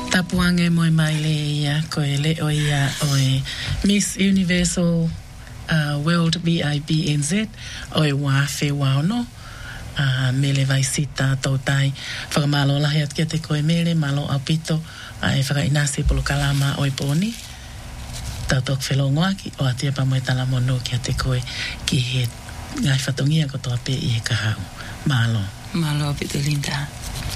Tapuange moi mai le ia koe le o ia oe Miss Universal World BIBNZ oe wafe waono mele vai sita tautai whakamalo lahi at kia te koe mele malo apito e whakainasi polo kalama oe poni tautok whelongoaki o atia pa moe tala mono kia te koe ki he ngai whatongia kotoa pe i he kahau malo apito Linda.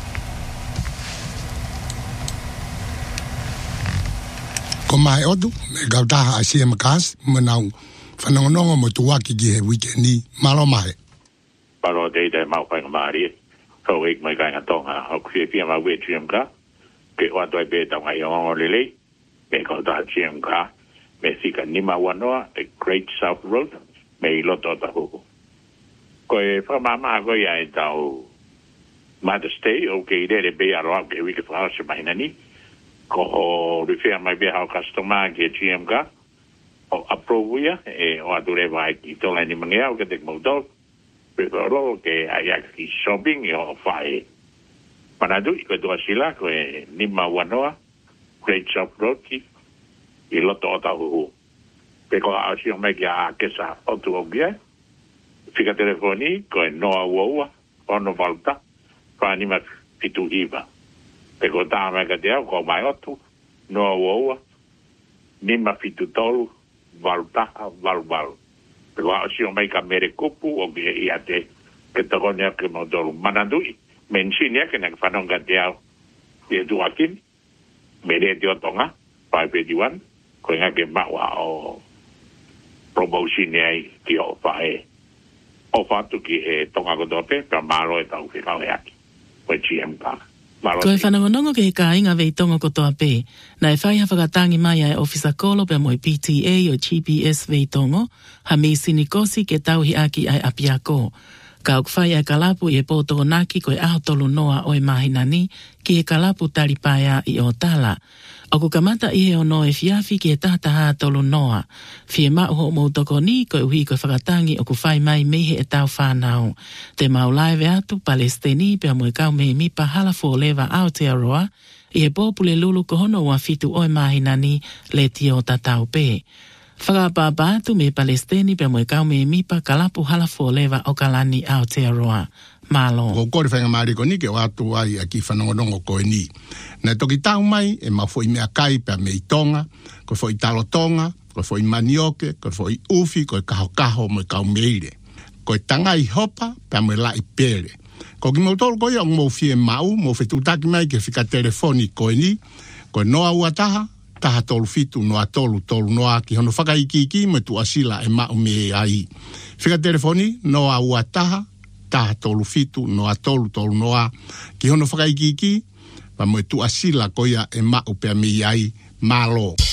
Ko mai odu, me gautaha a sia makas, manau whanongonongo mo tuwaki ki he weekend ni, malo mai. Paro te mau whainga maari, kau eik mai kainga tonga, au kuwhia pia ma ue chiamka, ke oatoi pe taunga i ongo lele, me gautaha chiamka, me thika nima wanoa, the Great South Road, me I loto tahuku. Ko e whamama koe ia e tau Mother's Day, o ke i rere pe aroa ke wike whahase mahina ni, ko o rifea mai beha o customer ke GMK o aprovia e o ature vai ki tola ni mangea o ke te motor pe ro ke ai ki shopping o fai panadu i ko do asila ko e ni mawanoa Great Shop Road ki I loto o tahu pe ko a si o mai ki a kesa o tu o bia fika telefoni ko e noa uoua ono valta pa ni ma fitu iva pe ko tāma ka te au, ko mai otu, noa uoua, nima fitu tolu, valutaha, valu. Pe ko si o mai ka mere kupu, o ki ia te, ke takone ake mo tolu. Manandui, mensini ake na whanong ka te au, i e tuakin, mere te o tonga, 581, ko inga ke maua o promotion ai ki o whae. O whatu ki e tonga kotope, ka malo e tau whikau e aki, ko e GMK. Koe whanangonongo ke he kāinga vei tonga kotoa pē. Na e whaiha whakatangi mai ai ofisa kolo pe moi PTA o GPS vei tongo, ha mi sinikosi ke tauhi aki ai apiako. Ka ok whai ai kalapu I e pōtoko naki koe aho tolu noa o e mahinani ki he kalapu talipaia I o tala. O ku kamata I he ono e fiafi ki he tahataha tolu noa. Fie mauho mo toko ni koe uhi koe whakatangi o ku whai mai mehe e tau whanau. Te maulaive atu Palestini pe mo e kau me mipa halafo leva Aotearoa I he pōpule lulu kohono wa fitu o e mahinani le tio tatau pe. Whakapapa atu me Palestini pe mo e kau me mipa kalapu halafo leva o kalani Aotearoa. Malo. Ko kore whainga maari ko ni ke watu ai a ki whanongonongo koe ni. Na toki tau mai e mawhoi mea kai pia me I tonga, ko whoi talo tonga, ko whoi manioke, ko whoi ufi, ko kaho mo kau meire. Ko tanga I hopa pia mo la I pere. Ko ki mautoro koe o mo fie mau, mo whetutaki mai ke whika telefoni koe ni, ko noa uataha, taha tolu fitu noa tolu noa ki hono whakaikiki mo tu asila e mau me ai. Whika telefoni noa uataha, taha tolu fitu noa tolu noa ki hono whakaikiki pa mo tu asila koia e mau pia me ai malo.